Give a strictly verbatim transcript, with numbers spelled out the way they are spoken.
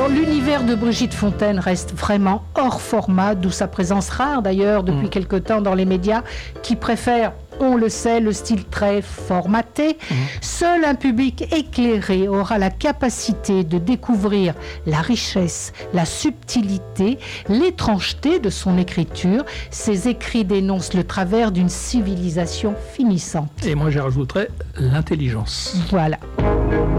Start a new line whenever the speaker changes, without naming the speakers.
Alors l'univers de Brigitte Fontaine reste vraiment hors format, d'où sa présence rare d'ailleurs depuis mmh. quelque temps dans les médias qui préfèrent, on le sait, le style très formaté. Mmh. Seul un public éclairé aura la capacité de découvrir la richesse, la subtilité, l'étrangeté de son écriture. Ses écrits dénoncent le travers d'une civilisation finissante.
Et moi, je rajouterais l'intelligence.
Voilà.